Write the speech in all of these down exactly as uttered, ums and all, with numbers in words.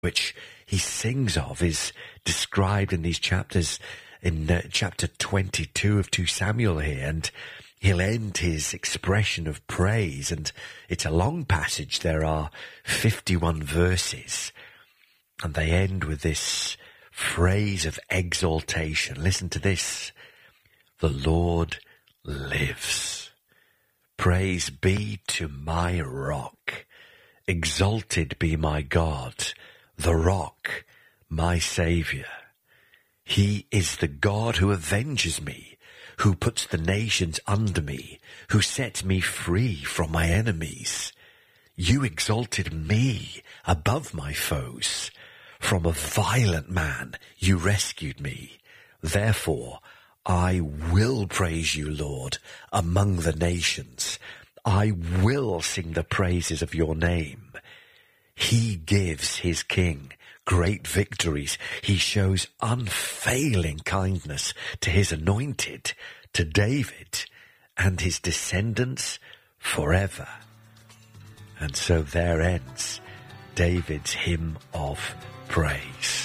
which he sings of is described in these chapters, in uh, chapter twenty-two of Second Samuel here, and he'll end his expression of praise, and it's a long passage. There are fifty-one verses, and they end with this phrase of exaltation. Listen to this. The Lord lives. Praise be to my rock. Exalted be my God, the rock, my Saviour. He is the God who avenges me, who puts the nations under me, who sets me free from my enemies. You exalted me above my foes. From a violent man you rescued me. Therefore, I will praise you, Lord, among the nations. I will sing the praises of your name. He gives his king great victories. He shows unfailing kindness to his anointed, to David and his descendants forever. And so there ends David's hymn of praise.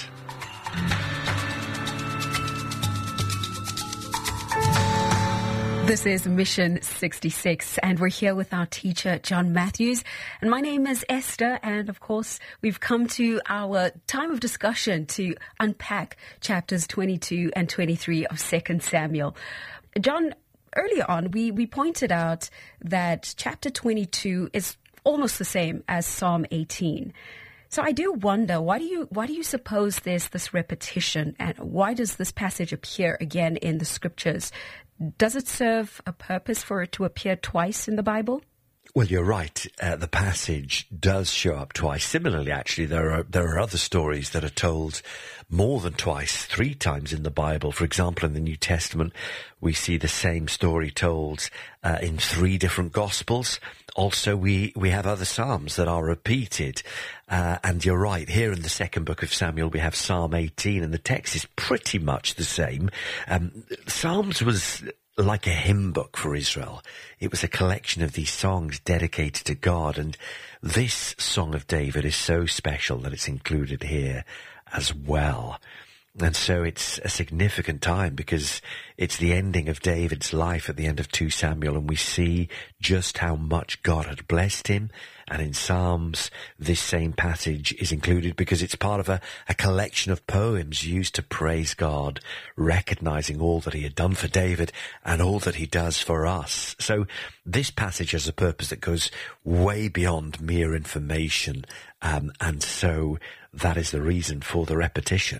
This is Mission sixty-six, and we're here with our teacher, John Matthews. And my name is Esther, and of course, we've come to our time of discussion to unpack chapters twenty-two and twenty-three of Second Samuel. John, earlier on, we, we pointed out that chapter twenty-two is almost the same as Psalm eighteen. So I do wonder, why do you why do you suppose there's this repetition, and why does this passage appear again in the scriptures? Does it serve a purpose for it to appear twice in the Bible? Well, you're right. Uh, the passage does show up twice. Similarly, actually, there are there are other stories that are told more than twice, three times in the Bible. For example, in the New Testament, we see the same story told uh, in three different Gospels. Also, we, we have other Psalms that are repeated. Uh, and you're right, here in the second book of Samuel, we have Psalm eighteen, and the text is pretty much the same. Um, Psalms was like a hymn book for Israel. It was a collection of these songs dedicated to God, and this Song of David is so special that it's included here as well. And so it's a significant time because it's the ending of David's life at the end of Second Samuel, and we see just how much God had blessed him. And in Psalms, this same passage is included because it's part of a, a collection of poems used to praise God, recognizing all that he had done for David and all that he does for us. So this passage has a purpose that goes way beyond mere information, um, and so that is the reason for the repetition.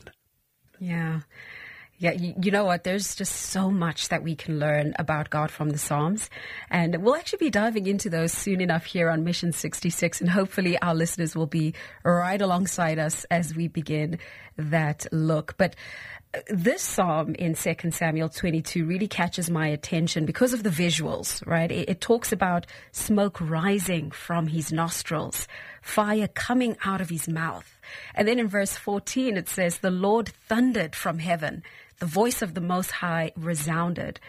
Yeah. Yeah, you, you know what? There's just so much that we can learn about God from the Psalms. And we'll actually be diving into those soon enough here on Mission sixty-six. And hopefully our listeners will be right alongside us as we begin that look. But this psalm in Second Samuel twenty-two really catches my attention because of the visuals, right? It, it talks about smoke rising from his nostrils, fire coming out of his mouth. And then in verse fourteen, it says, the Lord thundered from heaven. The voice of the Most High resounded.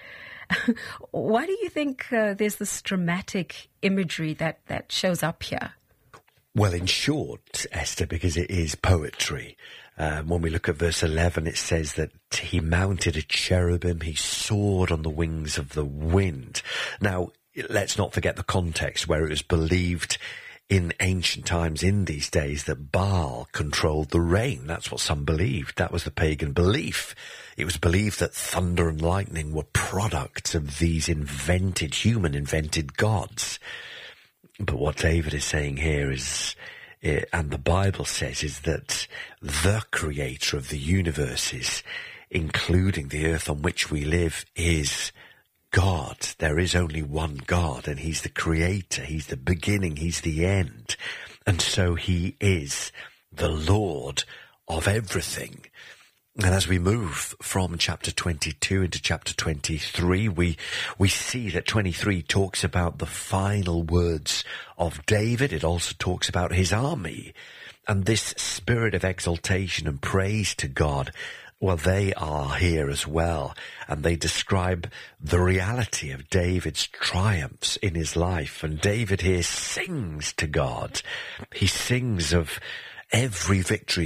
Why do you think uh, there's this dramatic imagery that, that shows up here? Well, in short, Esther, because it is poetry. Um, when we look at verse eleven, it says that he mounted a cherubim, he soared on the wings of the wind. Now, let's not forget the context where it was believed in ancient times, in these days, that Baal controlled the rain. That's what some believed. That was the pagan belief. It was believed that thunder and lightning were products of these invented, human-invented gods. But what David is saying here is, and the Bible says, is that the creator of the universes, including the earth on which we live, is God. There is only one God, and he's the creator, he's the beginning, he's the end. And so he is the Lord of everything. And as we move from chapter twenty-two into chapter twenty-three, we we see that twenty-three talks about the final words of David. It also talks about his army. And this spirit of exaltation and praise to God, well, they are here as well, and they describe the reality of David's triumphs in his life. And David here sings to God. He sings of every victory